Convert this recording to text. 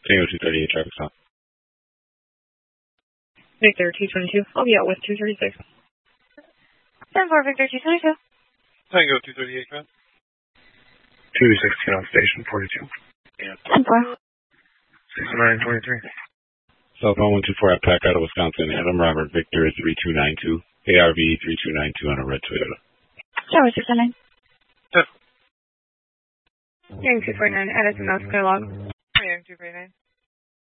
Tango 238, traffic stop. Victor 222. I'll be out with 236. 10-4 Victor 222. Tango 238, traffic. 216 on station 42. Yeah. 10-4. 6923. Cell phone 124 at Pack out of Wisconsin. Adam Robert Victor 3292. ARV 3292 on a red Toyota. Tower 609. Yang 249, Addison, North Carolina. Yang 249.